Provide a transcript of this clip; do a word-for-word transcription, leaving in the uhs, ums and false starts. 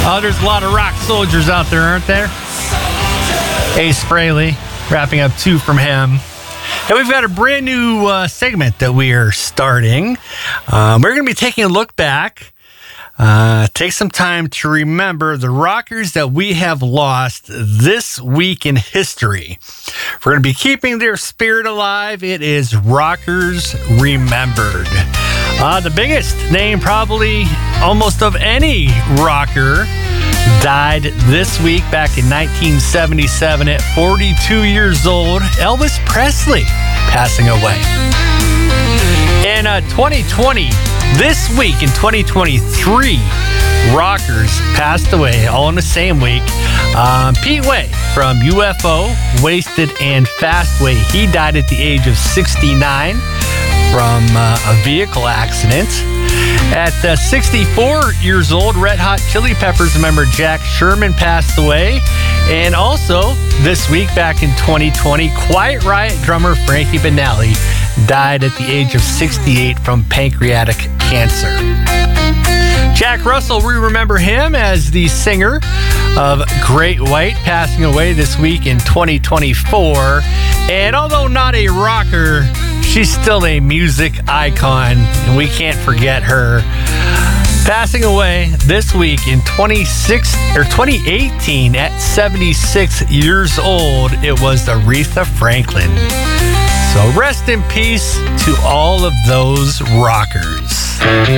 Oh, there's a lot of rock soldiers out there, aren't there? Ace Frehley, wrapping up two from him. And we've got a brand new uh, segment that we are starting. Um, we're going to be taking a look back. Uh, take some time to remember the rockers that we have lost this week in history. We're going to be keeping their spirit alive. It is Rockers Remembered. Uh, the biggest name probably almost of any rocker died this week back in nineteen seventy-seven at forty-two years old. Elvis Presley passing away. In uh, twenty twenty, this week in twenty twenty-three, rockers passed away all in the same week. Um, Pete Way from U F O, Wasted and Fastway. He died at the age of sixty-nine from uh, a vehicle accident. At uh, sixty-four years old, Red Hot Chili Peppers member Jack Sherman passed away. And also, this week back in twenty twenty, Quiet Riot drummer Frankie Banali died at the age of sixty-eight from pancreatic cancer. Jack Russell, we remember him as the singer of Great White, passing away this week in twenty twenty-four. And although not a rocker, she's still a music icon, and we can't forget her. Passing away this week in twenty-six or twenty eighteen at seventy-six years old, it was Aretha Franklin. So rest in peace to all of those rockers.